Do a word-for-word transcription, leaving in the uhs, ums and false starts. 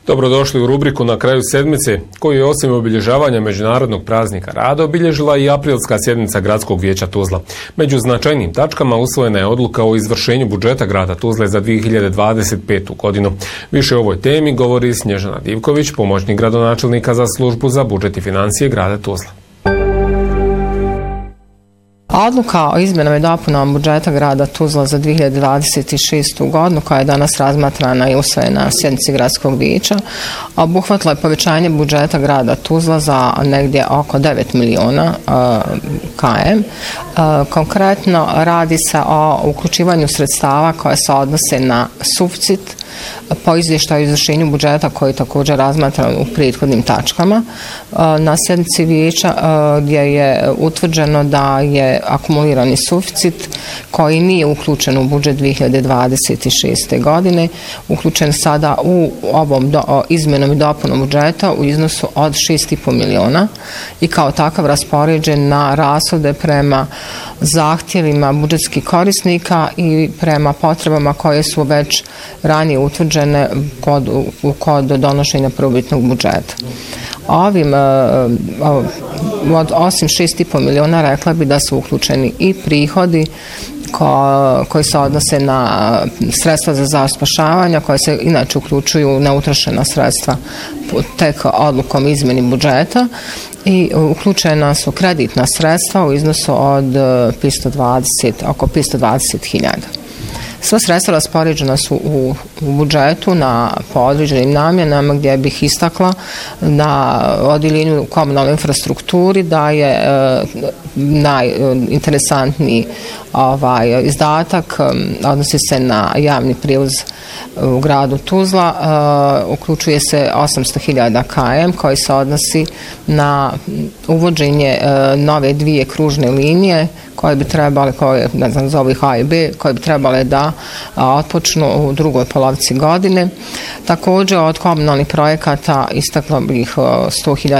Dobrodošli u rubriku Na kraju sedmice, koju je osim obilježavanja Međunarodnog praznika rada obilježila i aprilska sjednica Gradskog vijeća Tuzla. Među značajnim tačkama usvojena je odluka o izvršenju budžeta grada Tuzle za dvije hiljade dvadeset petu. godinu. Više o ovoj temi govori Snježana Divković, pomoćnik gradonačelnika za službu za budžet i financije grada Tuzla. Odluka o izmjenama i dopunama budžeta grada Tuzla za dvije hiljade dvadeset šestu. godinu, koja je danas razmatrana i usvojena na sjednici Gradskog vijeća, obuhvatila je povećanje budžeta grada Tuzla za negdje oko devet miliona km. Konkretno radi se o uključivanju sredstava koje se odnose na suficit po izvještaju o izvršenju budžeta koji je također razmatran u prethodnim tačkama. Na sjednici vijeća gdje je utvrđeno da je akumulirani suficit koji nije uključen u budžet dvije hiljade dvadeset šeste. godine, uključen sada u ovom do, izmjenom i dopunom budžeta u iznosu od šest i po miliona i kao takav raspoređen na rashode prema zahtjevima budžetskih korisnika i prema potrebama koje su već ranije utvrđene kod, kod donošenja prvobitnog budžeta. Ovim, od osim šest i po miliona, rekla bi da su uključeni i prihodi ko, koji se odnose na sredstva za zaštitu spašavanja, koje se inače uključuju na utrošena sredstva tek odlukom izmjeni budžeta, i uključena su kreditna sredstva u iznosu od petsto dvadeset, oko petsto dvadeset hiljada. Sva sredstva raspoređena su u, u budžetu na po određenim namjenama, gdje bih istakla na odjeljenju komunalnoj infrastrukturi da je e, najinteresantniji ovaj, izdatak, odnosi se na javni prijevoz u gradu Tuzla, e, uključuje se osamsto hiljada km koji se odnosi na uvođenje e, nove dvije kružne linije koje bi trebale, koje, ne znam, zovu ih A i B, koje bi trebale da a, otpočnu u drugoj polovici godine. Također od komunalnih projekata istakla bih sto hiljada